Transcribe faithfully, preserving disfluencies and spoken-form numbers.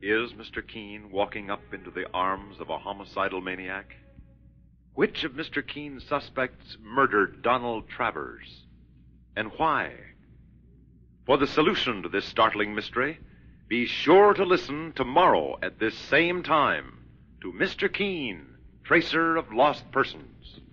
Is Mister Keene walking up into the arms of a homicidal maniac? Which of Mister Keene's suspects murdered Donald Travers? And why? For the solution to this startling mystery, be sure to listen tomorrow at this same time to Mister Keene, Tracer of Lost Persons.